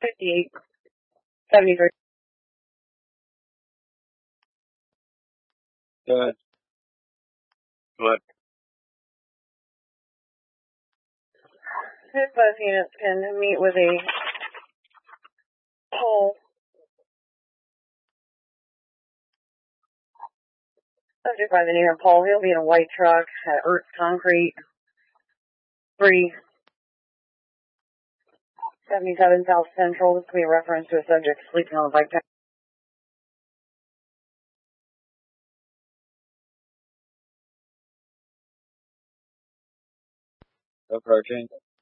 58, 73. Go ahead. His bus units can meet with a pole. Subject by the name of Paul. He'll be in a white truck at Earth Concrete. 377 South Central. This will be a reference to a subject sleeping on a bike. Approaching.